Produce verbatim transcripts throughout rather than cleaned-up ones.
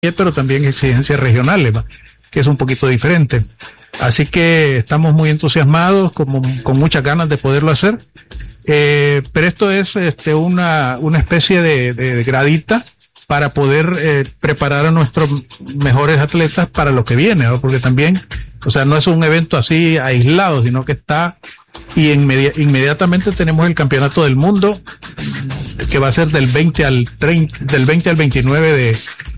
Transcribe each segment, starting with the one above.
pero también exigencias regionales, ¿va? Que es un poquito diferente. Así que estamos muy entusiasmados, como, con muchas ganas de poderlo hacer. Eh, pero esto es este, una, una especie de, de gradita para poder eh, preparar a nuestros mejores atletas para lo que viene, ¿no? Porque también, o sea, no es un evento así aislado, sino que está, y inmedi- inmediatamente tenemos el campeonato del mundo, que va a ser del veinte al treinta, del veinte al veintinueve de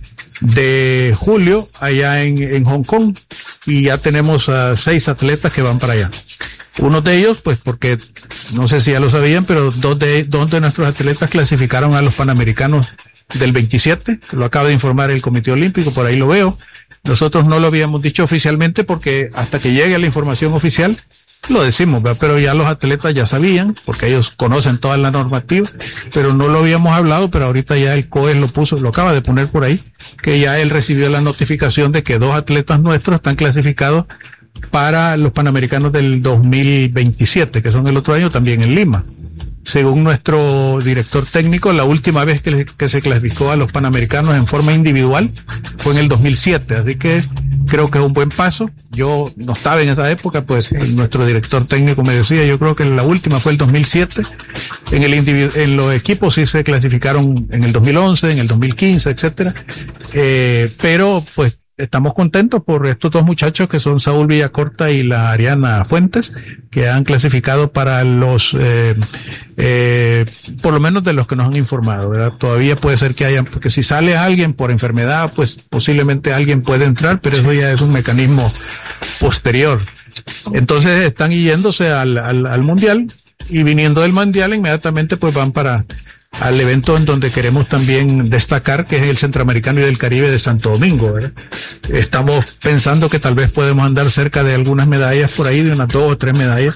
de julio allá en, en Hong Kong, y ya tenemos a seis atletas que van para allá. Uno de ellos, pues porque no sé si ya lo sabían, pero dos de, dos de nuestros atletas clasificaron a los Panamericanos del veintisiete, que lo acaba de informar el Comité Olímpico, por ahí lo veo. Nosotros no lo habíamos dicho oficialmente porque hasta que llegue la información oficial lo decimos, ¿verdad? Pero ya los atletas ya sabían, porque ellos conocen toda la normativa, pero no lo habíamos hablado, pero ahorita ya el C O E lo puso, lo acaba de poner por ahí, que ya él recibió la notificación de que dos atletas nuestros están clasificados para los Panamericanos del dos mil veintisiete, que son el otro año también en Lima. Según nuestro director técnico, la última vez que, que se clasificó a los Panamericanos en forma individual fue en el dos mil siete, así que creo que es un buen paso. Yo no estaba en esa época, pues sí. Nuestro director técnico me decía, yo creo que la última fue el dos mil siete. En el individu- en los equipos sí se clasificaron en el dos mil once, en el dos mil quince, etcétera. Eh, pero pues estamos contentos por estos dos muchachos que son Saúl Villacorta y la Ariana Fuentes, que han clasificado para los, eh, eh, por lo menos de los que nos han informado, ¿verdad? Todavía puede ser que hayan, porque si sale alguien por enfermedad, pues posiblemente alguien puede entrar, pero eso ya es un mecanismo posterior. Entonces están yéndose al, al, al mundial, y viniendo del mundial inmediatamente pues van para al evento en donde queremos también destacar, que es el Centroamericano y del Caribe de Santo Domingo, ¿verdad? Estamos pensando que tal vez podemos andar cerca de algunas medallas por ahí, de unas dos o tres medallas.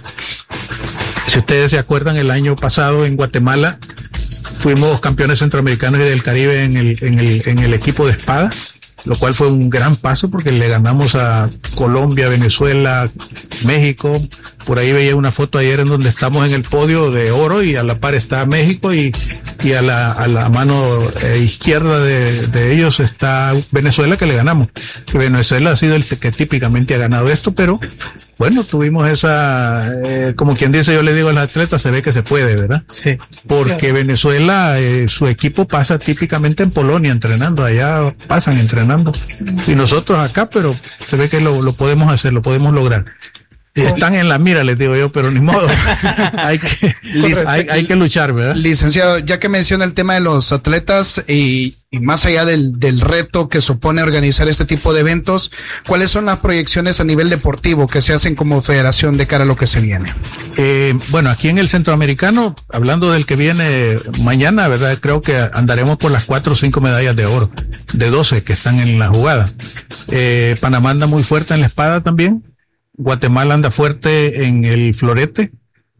Si ustedes se acuerdan, el año pasado en Guatemala fuimos campeones centroamericanos y del Caribe en el, en el, en el equipo de espada, lo cual fue un gran paso porque le ganamos a Colombia, Venezuela, México. Por ahí veía una foto ayer en donde estamos en el podio de oro y a la par está México, y, y a la, a la mano eh, izquierda de, de ellos está Venezuela, que le ganamos. Que Venezuela ha sido el que típicamente ha ganado esto, pero bueno, tuvimos esa, eh, como quien dice, yo le digo a los atletas, se ve que se puede, ¿verdad? Sí. Porque Venezuela, eh, su equipo pasa típicamente en Polonia entrenando, allá pasan entrenando, y nosotros acá, pero se ve que lo, lo podemos hacer, lo podemos lograr. Están en la mira, les digo yo, pero ni modo. hay, que, hay, hay que luchar, ¿verdad? Licenciado, ya que menciona el tema de los atletas y, y más allá del, del reto que supone organizar este tipo de eventos, ¿cuáles son las proyecciones a nivel deportivo que se hacen como federación de cara a lo que se viene? Eh, bueno, aquí en el Centroamericano, hablando del que viene mañana, ¿verdad? Creo que andaremos por las cuatro o cinco medallas de oro, de doce que están en la jugada. Eh, Panamá anda muy fuerte en la espada también. Guatemala anda fuerte en el florete,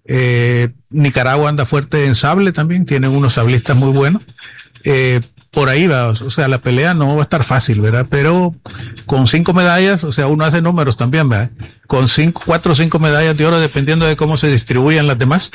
eh, Nicaragua anda fuerte en sable también, tienen unos sablistas muy buenos, eh, por ahí va, o sea, la pelea no va a estar fácil, ¿verdad? Pero con cinco medallas, o sea, uno hace números también, ¿verdad? Con cinco, cuatro o cinco medallas de oro, dependiendo de cómo se distribuyan las demás,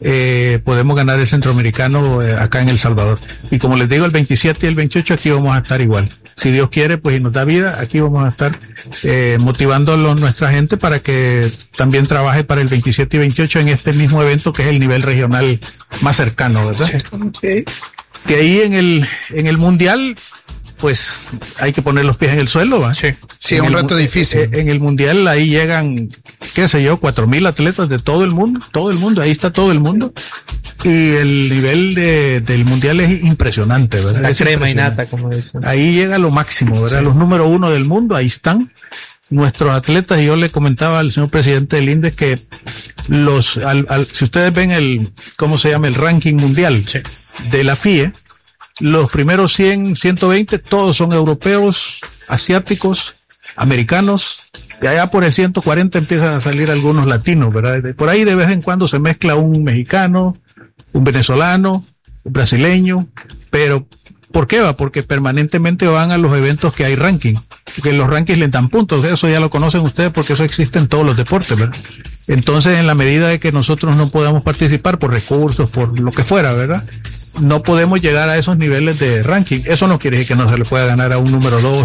eh, podemos ganar el Centroamericano eh, acá en El Salvador. Y como les digo, el veintisiete y el veintiocho aquí vamos a estar igual. Si Dios quiere, pues y nos da vida, aquí vamos a estar eh, motivando a los, nuestra gente para que también trabaje para el veintisiete y veintiocho en este mismo evento, que es el nivel regional más cercano, ¿verdad? Sí. Que ahí en el, en el mundial, pues hay que poner los pies en el suelo, ¿va? Sí, sí, es en un el, reto difícil. En, en el mundial ahí llegan, qué sé yo, cuatro mil atletas de todo el mundo, todo el mundo, ahí está todo el mundo. Y el nivel de, del mundial es impresionante, ¿verdad? La es crema y nata, como dicen. Ahí llega lo máximo, ¿verdad? Sí. Los número uno del mundo, ahí están nuestros atletas. Y yo le comentaba al señor presidente del INDES que los, al, al, si ustedes ven el, ¿cómo se llama? El ranking mundial sí. de la F I E, los primeros cien, ciento veinte, todos son europeos, asiáticos, americanos. De allá por el ciento cuarenta empiezan a salir algunos latinos, ¿verdad? Por ahí de vez en cuando se mezcla un mexicano, un venezolano, un brasileño, pero ¿por qué va? Porque permanentemente van a los eventos que hay ranking, porque los rankings les dan puntos, eso ya lo conocen ustedes porque eso existe en todos los deportes, ¿verdad? Entonces, en la medida de que nosotros no podamos participar por recursos, por lo que fuera, ¿verdad? No podemos llegar a esos niveles de ranking. Eso no quiere decir que no se le pueda ganar a un número dos,